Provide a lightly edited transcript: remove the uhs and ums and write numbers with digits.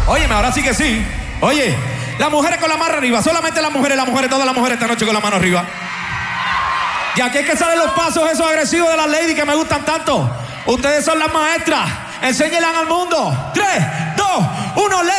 Óyeme, ahora sí que sí. Oye, las mujeres con la mano arriba. Solamente las mujeres, todas las mujeres esta noche con la mano arriba. Y aquí es que salen los pasos esos agresivos de las ladies que me gustan tanto. Ustedes son las maestras. Enséñenle al mundo. 3, 2, 1,